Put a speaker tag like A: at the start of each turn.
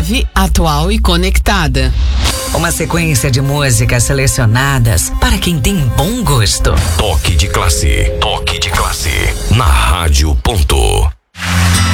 A: suave, atual e conectada.
B: Uma sequência de músicas selecionadas para quem tem bom gosto.
C: Toque de classe. Toque de classe. Na Rádio Ponto.